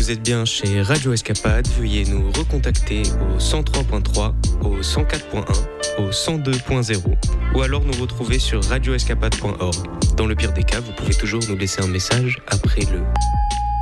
Vous êtes bien chez Radio Escapade, veuillez nous recontacter au 103.3, au 104.1, au 102.0 ou alors nous retrouver sur radioescapade.org. Dans le pire des cas, vous pouvez toujours nous laisser un message après le